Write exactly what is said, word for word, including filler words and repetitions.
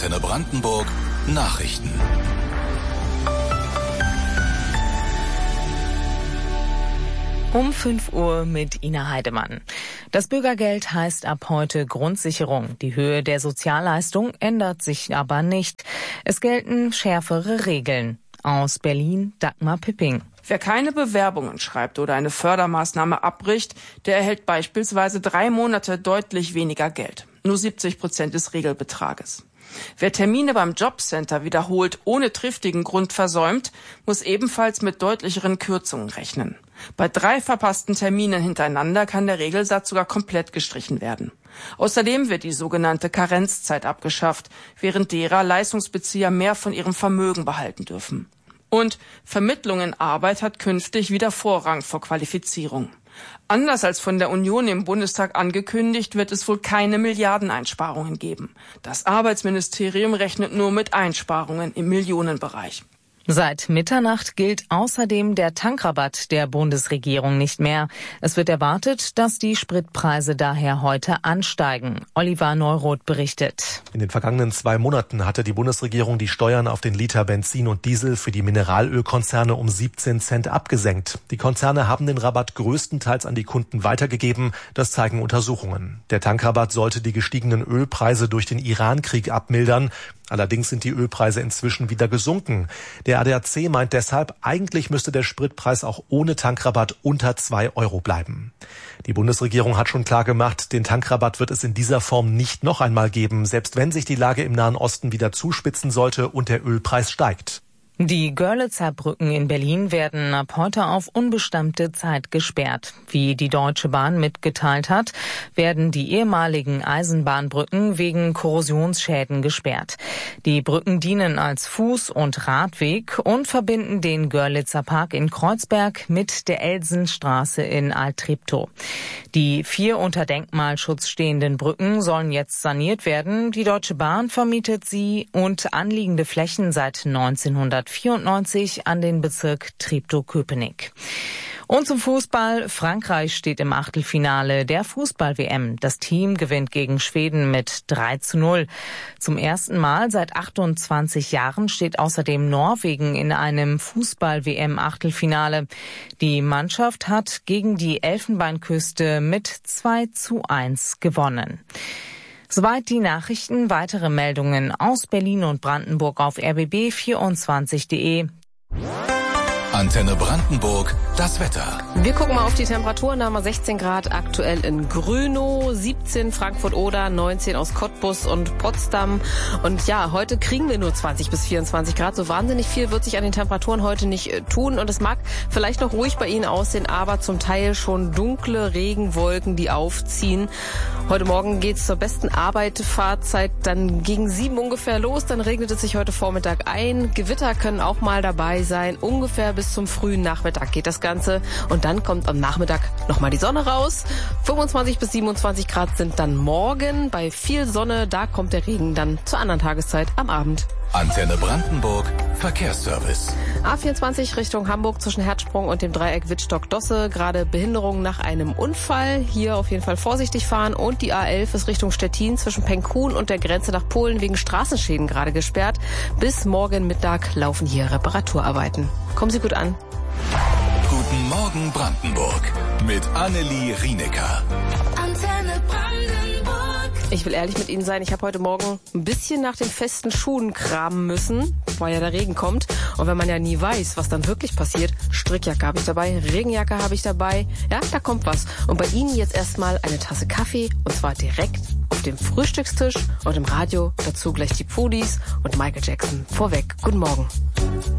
Antenne Brandenburg Nachrichten. Um fünf Uhr mit Ina Heidemann. Das Bürgergeld heißt ab heute Grundsicherung. Die Höhe der Sozialleistung ändert sich aber nicht. Es gelten schärfere Regeln. Aus Berlin, Dagmar Pipping. Wer keine Bewerbungen schreibt oder eine Fördermaßnahme abbricht, der erhält beispielsweise drei Monate deutlich weniger Geld. Nur siebzig Prozent des Regelbetrages. Wer Termine beim Jobcenter wiederholt ohne triftigen Grund versäumt, muss ebenfalls mit deutlicheren Kürzungen rechnen. Bei drei verpassten Terminen hintereinander kann der Regelsatz sogar komplett gestrichen werden. Außerdem wird die sogenannte Karenzzeit abgeschafft, während derer Leistungsbezieher mehr von ihrem Vermögen behalten dürfen. Und Vermittlung in Arbeit hat künftig wieder Vorrang vor Qualifizierung. Anders als von der Union im Bundestag angekündigt, wird es wohl keine Milliardeneinsparungen geben. Das Arbeitsministerium rechnet nur mit Einsparungen im Millionenbereich. Seit Mitternacht gilt außerdem der Tankrabatt der Bundesregierung nicht mehr. Es wird erwartet, dass die Spritpreise daher heute ansteigen. Oliver Neuroth berichtet. In den vergangenen zwei Monaten hatte die Bundesregierung die Steuern auf den Liter Benzin und Diesel für die Mineralölkonzerne um siebzehn Cent abgesenkt. Die Konzerne haben den Rabatt größtenteils an die Kunden weitergegeben. Das zeigen Untersuchungen. Der Tankrabatt sollte die gestiegenen Ölpreise durch den Iran-Krieg abmildern. Allerdings sind die Ölpreise inzwischen wieder gesunken. Der A D A C meint deshalb, eigentlich müsste der Spritpreis auch ohne Tankrabatt unter zwei Euro bleiben. Die Bundesregierung hat schon klargemacht, den Tankrabatt wird es in dieser Form nicht noch einmal geben, selbst wenn sich die Lage im Nahen Osten wieder zuspitzen sollte und der Ölpreis steigt. Die Görlitzer Brücken in Berlin werden ab heute auf unbestimmte Zeit gesperrt. Wie die Deutsche Bahn mitgeteilt hat, werden die ehemaligen Eisenbahnbrücken wegen Korrosionsschäden gesperrt. Die Brücken dienen als Fuß- und Radweg und verbinden den Görlitzer Park in Kreuzberg mit der Elsenstraße in Alt-Treptow. Die vier unter Denkmalschutz stehenden Brücken sollen jetzt saniert werden. Die Deutsche Bahn vermietet sie und anliegende Flächen seit neunzehnhundertvierundneunzig an den Bezirk Treptow-Köpenick. Und zum Fußball. Frankreich steht im Achtelfinale der Fußball-W M. Das Team gewinnt gegen Schweden mit drei zu null. Zum ersten Mal seit achtundzwanzig Jahren steht außerdem Norwegen in einem Fußball-W M-Achtelfinale. Die Mannschaft hat gegen die Elfenbeinküste mit zwei zu eins gewonnen. Soweit die Nachrichten. Weitere Meldungen aus Berlin und Brandenburg auf r b b vierundzwanzig punkt de. Antenne Brandenburg, das Wetter. Wir gucken mal auf die Temperaturen. Da haben wir sechzehn Grad aktuell in Grünow, siebzehn Frankfurt-Oder, neunzehn aus Cottbus und Potsdam. Und ja, heute kriegen wir nur zwanzig bis vierundzwanzig Grad. So wahnsinnig viel wird sich an den Temperaturen heute nicht äh, tun. Und es mag vielleicht noch ruhig bei Ihnen aussehen, aber zum Teil schon dunkle Regenwolken, die aufziehen. Heute Morgen geht's zur besten Arbeitfahrzeit dann gegen sieben ungefähr los. Dann regnet es sich heute Vormittag ein. Gewitter können auch mal dabei sein. Ungefähr bis zum frühen Nachmittag geht das Ganze. Und dann kommt am Nachmittag nochmal die Sonne raus. fünfundzwanzig bis siebenundzwanzig Grad sind dann morgen. Bei viel Sonne, da kommt der Regen dann zur anderen Tageszeit am Abend. Antenne Brandenburg, Verkehrsservice. A vierundzwanzig Richtung Hamburg zwischen Herzsprung und dem Dreieck Wittstock-Dosse. Gerade Behinderung nach einem Unfall. Hier auf jeden Fall vorsichtig fahren. Und die A elf ist Richtung Stettin zwischen Penkhuhn und der Grenze nach Polen wegen Straßenschäden gerade gesperrt. Bis morgen Mittag laufen hier Reparaturarbeiten. Kommen Sie gut an. Guten Morgen Brandenburg mit Annelie Rienecker. Antenne Brandenburg. Ich will ehrlich mit Ihnen sein, ich habe heute Morgen ein bisschen nach den festen Schuhen kramen müssen, weil ja der Regen kommt. Und wenn man ja nie weiß, was dann wirklich passiert, Strickjacke habe ich dabei, Regenjacke habe ich dabei, ja, da kommt was. Und bei Ihnen jetzt erstmal eine Tasse Kaffee, und zwar direkt auf dem Frühstückstisch und im Radio dazu gleich die Pudis und Michael Jackson. Vorweg, guten Morgen.